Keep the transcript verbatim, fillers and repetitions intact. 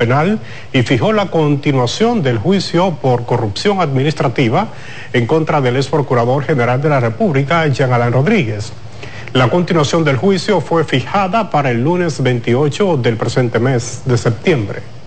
Penal y fijó la continuación del juicio por corrupción administrativa en contra del ex procurador general de la República, Jean Alain Rodríguez. La continuación del juicio fue fijada para el lunes veintiocho del presente mes de septiembre.